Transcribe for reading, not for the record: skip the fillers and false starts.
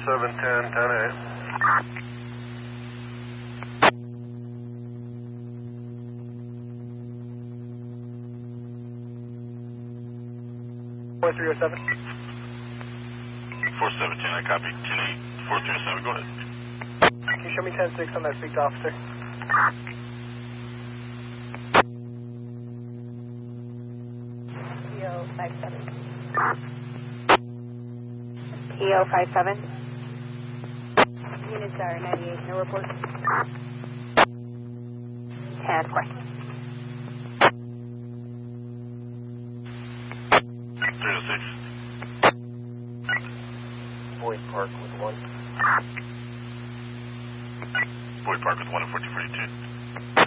4710, 10A. 4307. 4710, I copy. 10-8, 4307, go ahead. Can you show me 10-6 on that speak to officer? PO57. PO57. Units are 98, no report. 10, question. 306. Boyd Park with 1. Boyd Park with 1 at 1442.